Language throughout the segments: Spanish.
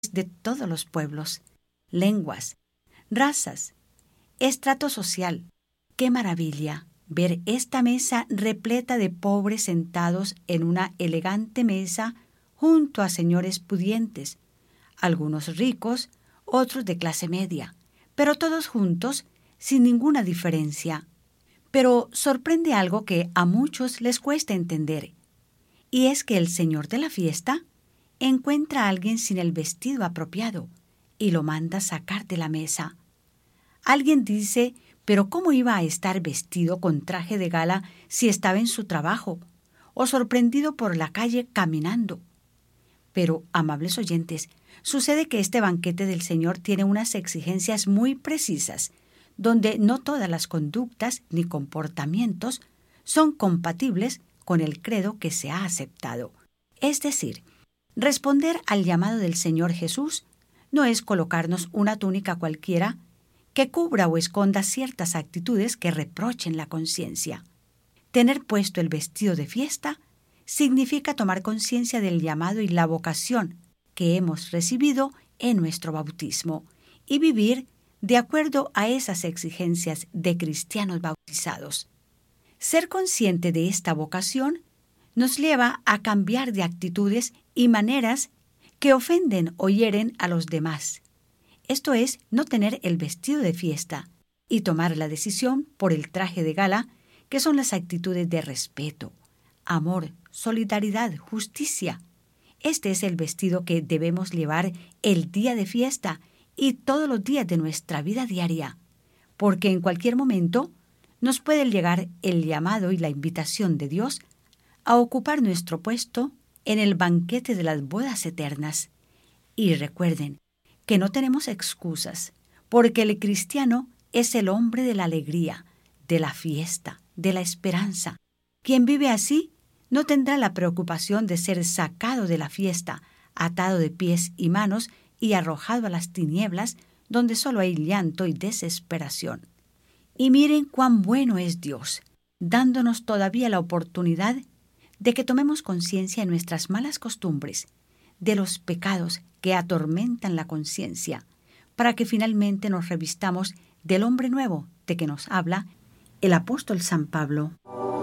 de todos los pueblos, lenguas, razas, estrato social. ¡Qué maravilla ver esta mesa repleta de pobres sentados en una elegante mesa junto a señores pudientes, algunos ricos, otros de clase media, pero todos juntos sin ninguna diferencia? Pero sorprende algo que a muchos les cuesta entender, y es que el señor de la fiesta encuentra a alguien sin el vestido apropiado y lo manda sacar de la mesa. Alguien dice, pero ¿cómo iba a estar vestido con traje de gala si estaba en su trabajo o sorprendido por la calle caminando? Pero, amables oyentes, sucede que este banquete del Señor tiene unas exigencias muy precisas, donde no todas las conductas ni comportamientos son compatibles con el credo que se ha aceptado. Es decir, responder al llamado del Señor Jesús no es colocarnos una túnica cualquiera que cubra o esconda ciertas actitudes que reprochen la conciencia. Tener puesto el vestido de fiesta significa tomar conciencia del llamado y la vocación que hemos recibido en nuestro bautismo y vivir de acuerdo a esas exigencias de cristianos bautizados. Ser consciente de esta vocación nos lleva a cambiar de actitudes y maneras que ofenden o hieren a los demás. Esto es, no tener el vestido de fiesta y tomar la decisión por el traje de gala, que son las actitudes de respeto, amor, solidaridad, justicia. Este es el vestido que debemos llevar el día de fiesta y todos los días de nuestra vida diaria, porque en cualquier momento nos puede llegar el llamado y la invitación de Dios a ocupar nuestro puesto en el banquete de las bodas eternas. Y recuerden que no tenemos excusas, porque el cristiano es el hombre de la alegría, de la fiesta, de la esperanza. Quien vive así no tendrá la preocupación de ser sacado de la fiesta, atado de pies y manos y arrojado a las tinieblas, donde solo hay llanto y desesperación. Y miren cuán bueno es Dios, dándonos todavía la oportunidad de que tomemos conciencia de nuestras malas costumbres, de los pecados que atormentan la conciencia, para que finalmente nos revistamos del hombre nuevo de que nos habla el apóstol San Pablo.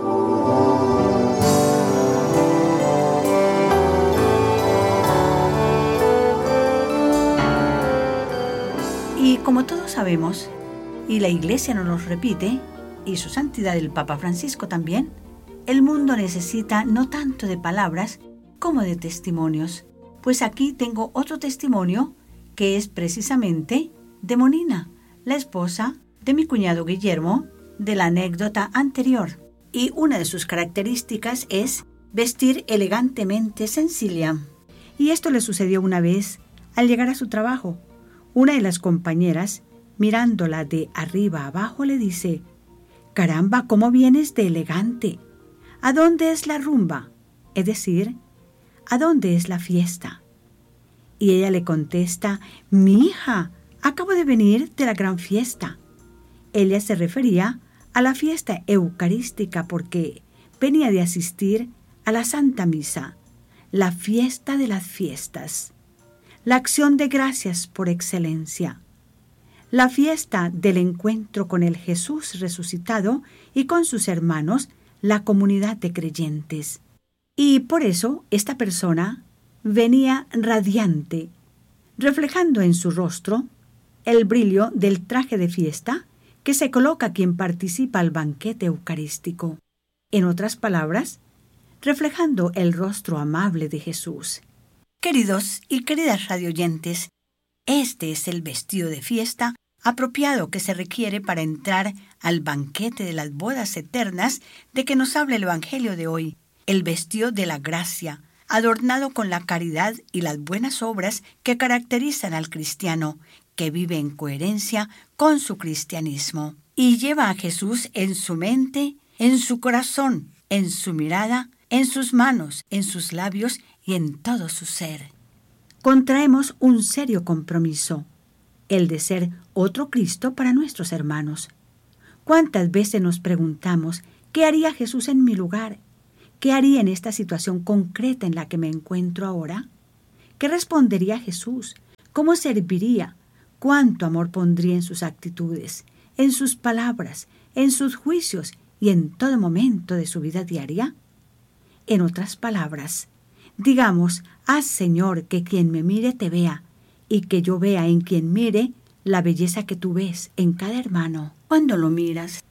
Y como todos sabemos, y la Iglesia nos lo repite, y su santidad el Papa Francisco también, el mundo necesita no tanto de palabras como de testimonios. Pues aquí tengo otro testimonio que es precisamente de Monina, la esposa de mi cuñado Guillermo, de la anécdota anterior. Y una de sus características es vestir elegantemente sencilla. Y esto le sucedió una vez al llegar a su trabajo. Una de las compañeras, mirándola de arriba abajo, le dice: «Caramba, ¿cómo vienes de elegante? ¿A dónde es la rumba?» Es decir, ¿a dónde es la fiesta? Y ella le contesta: «Mi hija, acabo de venir de la gran fiesta». Ella se refería a la fiesta eucarística porque venía de asistir a la Santa Misa, la fiesta de las fiestas, la acción de gracias por excelencia, la fiesta del encuentro con el Jesús resucitado y con sus hermanos, la comunidad de creyentes. Y por eso esta persona venía radiante, reflejando en su rostro el brillo del traje de fiesta que se coloca quien participa al banquete eucarístico. En otras palabras, reflejando el rostro amable de Jesús. Queridos y queridas radioyentes, este es el vestido de fiesta apropiado que se requiere para entrar al banquete de las bodas eternas de que nos habla el Evangelio de hoy, el vestido de la gracia, adornado con la caridad y las buenas obras que caracterizan al cristiano, que vive en coherencia con su cristianismo y lleva a Jesús en su mente, en su corazón, en su mirada, en sus manos, en sus labios y en todo su ser. Contraemos un serio compromiso, el de ser otro Cristo para nuestros hermanos. ¿Cuántas veces nos preguntamos qué haría Jesús en mi lugar? ¿Qué haría en esta situación concreta en la que me encuentro ahora? ¿Qué respondería Jesús? ¿Cómo serviría? ¿Cuánto amor pondría en sus actitudes, en sus palabras, en sus juicios y en todo momento de su vida diaria? En otras palabras, digamos, haz, Señor, que quien me mire te vea, y que yo vea en quien mire la belleza que tú ves en cada hermano. Cuando lo miras,